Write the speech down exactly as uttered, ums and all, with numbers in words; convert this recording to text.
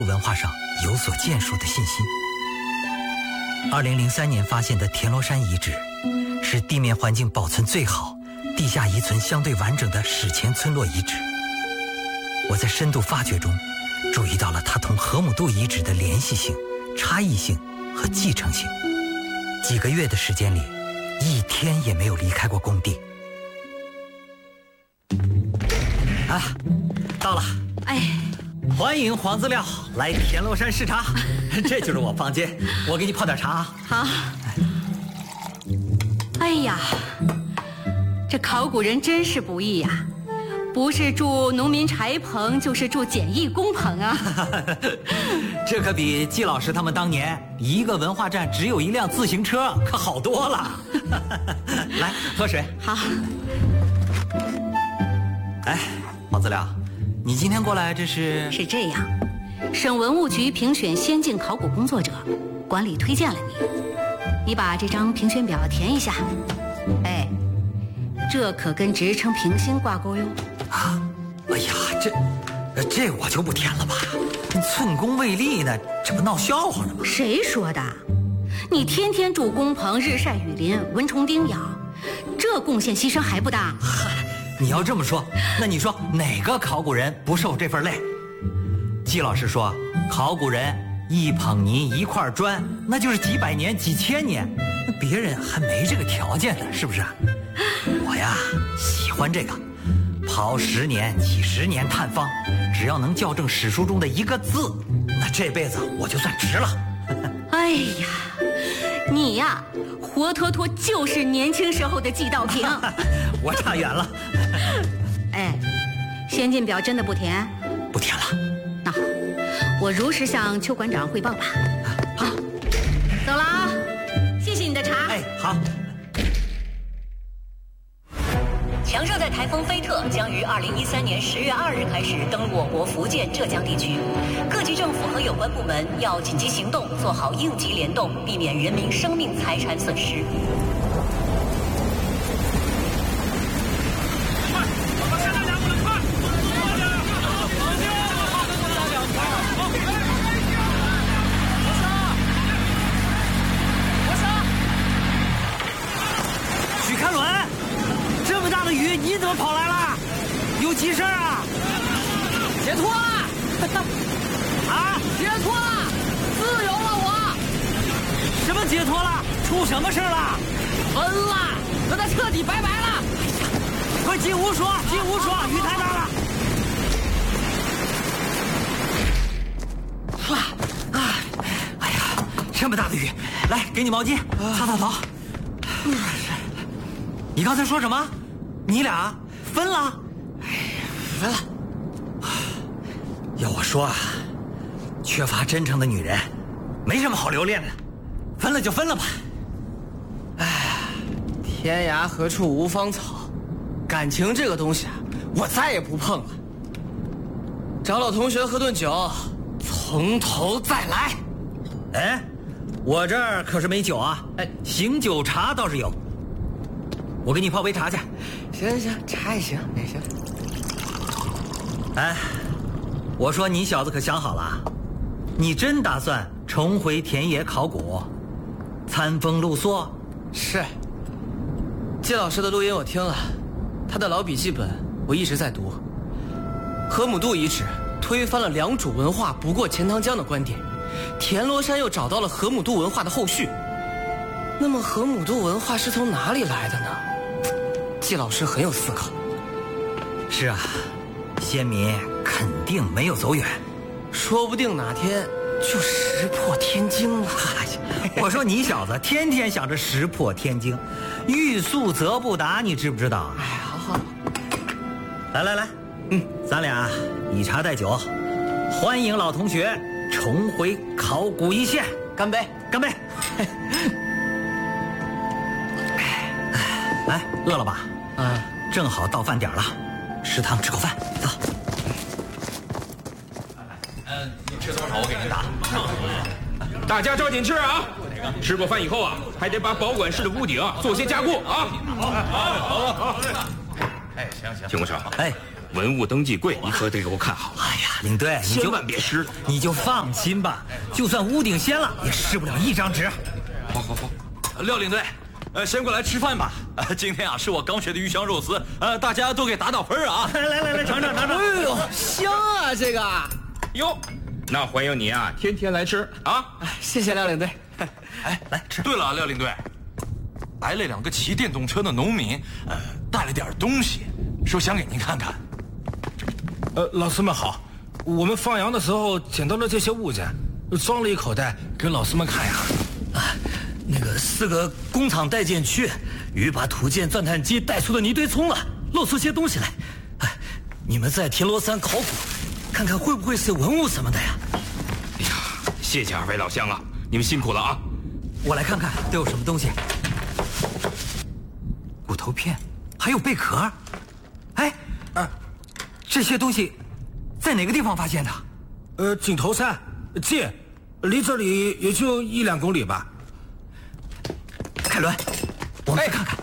文化上有所建树的信心。二零零三年发现的田螺山遗址，是地面环境保存最好、地下遗存相对完整的史前村落遗址。我在深度发掘中，注意到了它同河姆渡遗址的联系性、差异性和继承性。几个月的时间里，一天也没有离开过工地。啊，到了！ 哎， 欢迎黄资料来田螺山视察，这就是我房间，我给你泡点茶啊。 好。哎呀，这考古人真是不易呀，不是住农民柴棚，就是住简易工棚啊。 这可比季老师他们当年一个文化站只有一辆自行车可好多了。来，喝水。 好。 哎，黄资料，你今天过来这是？ 是这样，省文物局评选先进考古工作者，管理推荐了你，你把这张评选表填一下。哎，这可跟职称评星挂钩哟。 啊，哎呀，这这我就不填了吧，寸功未立呢，这不闹笑话呢吗？ 谁说的？你天天住工棚，日晒雨淋，蚊虫叮咬，这贡献牺牲还不大？ 嗨，你要这么说，那你说哪个考古人不受这份累？季老师说，考古人一捧泥一块砖，那就是几百年几千年，那别人还没这个条件呢，是不是？我呀喜欢这个，刨十年几十年探方，只要能校正史书中的一个字，那这辈子我就算值了。 哎呀，你呀活脱脱就是年轻时候的季道平。 我差远了。 哎，先进表真的不填？ 不填了。 那好，我如实向邱馆长汇报吧。好，走了啊，谢谢你的茶。 哎，好。 强热带台风菲特将于二零一三年十月二日开始登陆我国福建、浙江地区，各级政府和有关部门要紧急行动，做好应急联动，避免人民生命财产损失。 许开伦，这么大的雨，你怎么跑来了？有急事啊？ 解脱了！ 啊！ 解脱了！自由了我！ 什么解脱了？出什么事了？ 分了，和他彻底拜拜了！ 快进屋说，进屋说，雨太大了。啊啊！哎呀，这么大的雨，来，给你毛巾，擦擦头。你刚才说什么？你俩分了？ 哎呀，分了。 要我说啊，缺乏真诚的女人，没什么好留恋的，分了就分了吧。 哎，天涯何处无芳草，感情这个东西啊，我再也不碰了。找老同学喝顿酒，从头再来。 哎，我这儿可是没酒啊，哎，醒酒茶倒是有。我给你泡杯茶去。 行行，茶也行，也行。 哎，我说你小子可想好了，你真打算重回田野考古，餐风露宿？ 是。季老师的录音我听了，他的老笔记本我一直在读。河姆渡遗址推翻了良渚文化不过钱塘江的观点，田螺山又找到了河姆渡文化的后续。那么河姆渡文化是从哪里来的呢？季老师很有思考。 是啊，先民肯定没有走远， 说不定哪天就石破天惊了。 我说你小子天天想着石破天惊，欲速则不达，你知不知道？ 哎，好好。 来来来，嗯，咱俩以茶代酒，欢迎老同学重回考古一线， 干杯！ 干杯！哎，饿了吧？ 啊， 正好到饭点了，食堂吃口饭，走。 嗯，你吃多少我给您打。大家抓紧吃啊！吃过饭以后啊，还得把保管室的屋顶做些加固啊。好，好，好。哎，行行，秦国成， 哎， 文物登记柜你可得给我看好。 哎呀， 领队，你就千万别湿， 你就放心吧，就算屋顶掀了，也湿不了一张纸。 好好好， 廖领队，呃，先过来吃饭吧。呃，今天啊是我刚学的鱼香肉丝，呃，大家都给打打分啊。 来来来来，尝尝尝尝。 哎呦，香啊这个！ 哟，那欢迎你啊，天天来吃啊！ 谢谢廖领队。 哎，来吃。对了，廖领队，来了两个骑电动车的农民，呃，带了点东西，说想给您看看。 呃，老师们好，我们放羊的时候捡到了这些物件，装了一口袋给老师们看呀。 啊，那个四个工厂带件区，鱼把土建钻探机带出了泥堆葱了，露出些东西来。哎，你们在田螺山考古，看看会不会是文物什么的呀？ 哎呀，谢谢二位老乡啊，你们辛苦了啊！ 我来看看都有什么东西。骨头片，还有贝壳。哎，啊，这些东西在哪个地方发现的？ 呃，井头山近，离这里也就一两公里吧。 凯伦，我们去看看。